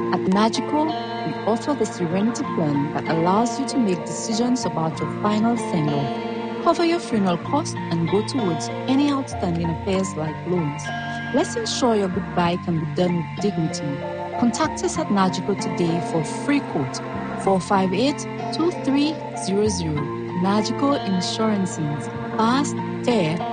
At Magical, we offer the Serenity Plan that allows you to make decisions about your final send-off, cover your funeral costs, and go towards any outstanding affairs like loans. Let's ensure your goodbye can be done with dignity. Contact us at Magical today for a free quote. 458-2300. Magical Insurances. Fast, fair,